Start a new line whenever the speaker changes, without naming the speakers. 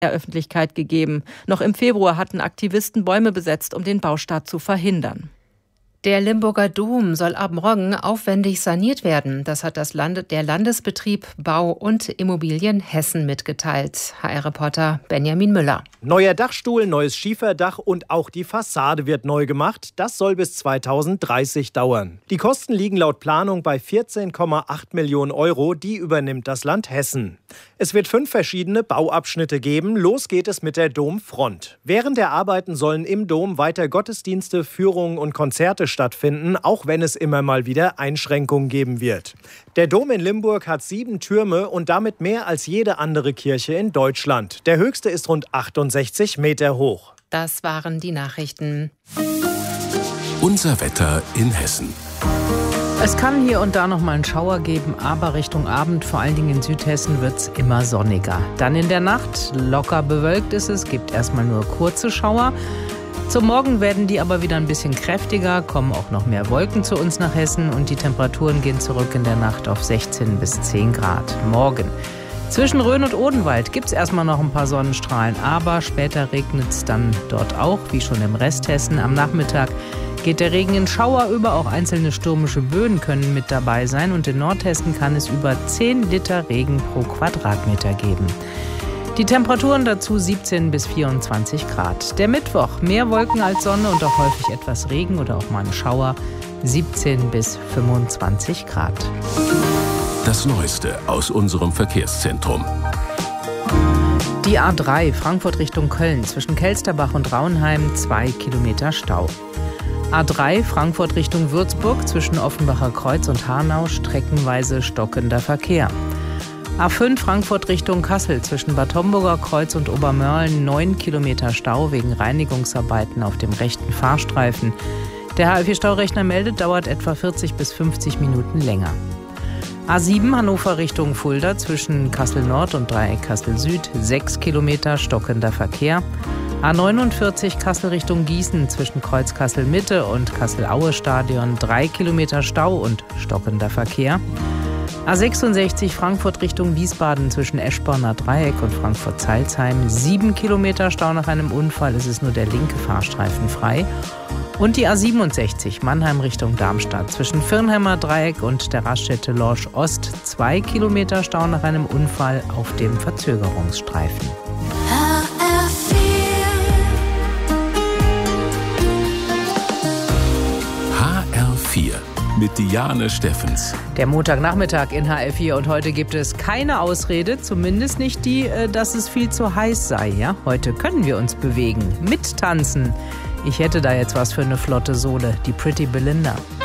der Öffentlichkeit gegeben. Noch im Februar hatten Aktivisten Bäume besetzt, um den Baustart zu verhindern.
Der Limburger Dom soll ab morgen aufwendig saniert werden. Das hat der Landesbetrieb Bau und Immobilien Hessen mitgeteilt. HR-Reporter Benjamin Müller.
Neuer Dachstuhl, neues Schieferdach und auch die Fassade wird neu gemacht. Das soll bis 2030 dauern. Die Kosten liegen laut Planung bei 14,8 Millionen Euro. Die übernimmt das Land Hessen. Es wird 5 verschiedene Bauabschnitte geben. Los geht es mit der Domfront. Während der Arbeiten sollen im Dom weiter Gottesdienste, Führungen und Konzerte stattfinden, auch wenn es immer mal wieder Einschränkungen geben wird. Der Dom in Limburg hat 7 Türme und damit mehr als jede andere Kirche in Deutschland. Der höchste ist rund 68 Meter hoch.
Das waren die Nachrichten.
Unser Wetter in Hessen.
Es kann hier und da noch mal einen Schauer geben, aber Richtung Abend, vor allen Dingen in Südhessen, wird es immer sonniger. Dann in der Nacht, locker bewölkt ist es, gibt erstmal nur kurze Schauer. Zum Morgen werden die aber wieder ein bisschen kräftiger, kommen auch noch mehr Wolken zu uns nach Hessen und die Temperaturen gehen zurück in der Nacht auf 16 bis 10 Grad. Morgen. Zwischen Rhön und Odenwald gibt es erstmal noch ein paar Sonnenstrahlen, aber später regnet es dann dort auch, wie schon im Rest Hessen. Am Nachmittag geht der Regen in Schauer über, auch einzelne stürmische Böen können mit dabei sein und in Nordhessen kann es über 10 Liter Regen pro Quadratmeter geben. Die Temperaturen dazu 17 bis 24 Grad. Der Mittwoch, mehr Wolken als Sonne und auch häufig etwas Regen oder auch mal ein Schauer, 17 bis 25 Grad.
Das Neueste aus unserem Verkehrszentrum.
Die A3 Frankfurt Richtung Köln zwischen Kelsterbach und Raunheim 2 Kilometer Stau. A3 Frankfurt Richtung Würzburg zwischen Offenbacher Kreuz und Hanau streckenweise stockender Verkehr. A5 Frankfurt Richtung Kassel zwischen Bad Homburger Kreuz und Obermörlen 9 Kilometer Stau wegen Reinigungsarbeiten auf dem rechten Fahrstreifen. Der HL4-Staurechner meldet, dauert etwa 40 bis 50 Minuten länger. A7 Hannover Richtung Fulda zwischen Kassel Nord und Dreieck Kassel Süd 6 Kilometer stockender Verkehr. A49 Kassel Richtung Gießen zwischen Kreuz Kassel Mitte und Kassel-Aue Stadion 3 Kilometer Stau und stockender Verkehr. A66 Frankfurt Richtung Wiesbaden zwischen Eschborner Dreieck und Frankfurt-Zeilsheim 7 Kilometer Stau nach einem Unfall. Es ist nur der linke Fahrstreifen frei. Und die A67 Mannheim Richtung Darmstadt zwischen Firnheimer Dreieck und der Raststätte Lorsch Ost 2 Kilometer Stau nach einem Unfall auf dem Verzögerungsstreifen.
HR4 mit Diane Steffens.
Der Montagnachmittag in HR4 und heute gibt es keine Ausrede, zumindest nicht die, dass es viel zu heiß sei. Ja? Heute können wir uns bewegen, mittanzen. Ich hätte da jetzt was für eine flotte Sohle, die Pretty Belinda.